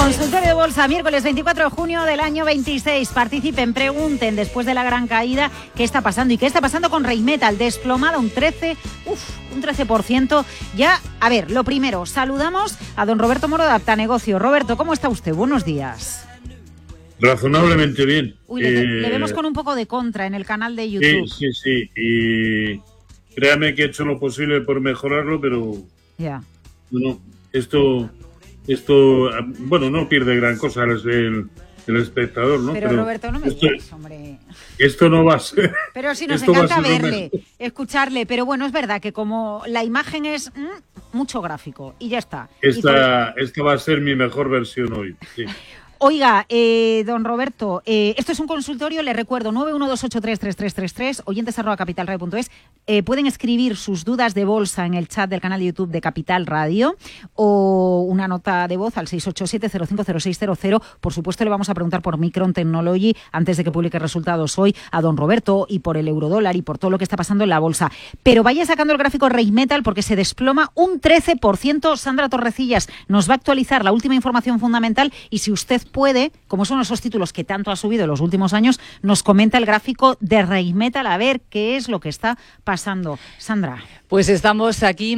Consultorio de Bolsa, miércoles 24 de junio del año 26. Participen, pregunten después de la gran caída qué está pasando y qué está pasando con Rheinmetall, desplomada un 13%. Ya, a ver, lo primero, saludamos a don Roberto Moro de Aptanegocio. Roberto, ¿cómo está usted? Buenos días. Razonablemente bien. Uy, le vemos con un poco de contra en el canal de YouTube. Sí. Y créame que he hecho lo posible por mejorarlo, pero bueno, esto bueno, no pierde gran cosa el espectador, ¿no? Pero Roberto, no me digas, hombre. Esto no va a ser. Pero sí, nos encanta verle, escucharle. Pero bueno, es verdad que como la imagen es mucho gráfico y ya está. Esta va a ser mi mejor versión hoy. Sí. Oiga, don Roberto, esto es un consultorio, le recuerdo, 912833333, oyentes@capitalradio.es. Pueden escribir sus dudas de bolsa en el chat del canal de YouTube de Capital Radio o una nota de voz al 687-050600. Por supuesto, le vamos a preguntar por Micron Technology antes de que publique resultados hoy a don Roberto y por el eurodólar y por todo lo que está pasando en la bolsa. Pero vaya sacando el gráfico Rheinmetall porque se desploma un 13%. Sandra Torrecillas nos va a actualizar la última información fundamental y si usted puede, como son esos títulos que tanto ha subido en los últimos años, nos comenta el gráfico de Rheinmetall a ver qué es lo que está pasando. Sandra. Pues estamos aquí